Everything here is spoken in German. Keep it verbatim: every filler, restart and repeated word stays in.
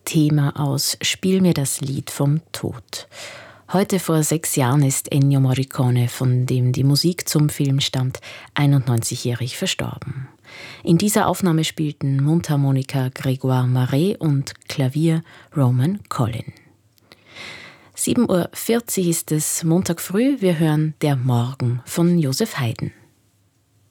Thema aus »Spiel mir das Lied vom Tod«. Heute vor sechs Jahren ist Ennio Morricone, von dem die Musik zum Film stammt, einundneunzigjährig verstorben. In dieser Aufnahme spielten Mundharmonika Grégoire Maret und Klavier Roman Collin. sieben Uhr vierzig ist es Montag früh, wir hören Der Morgen von Joseph Haydn.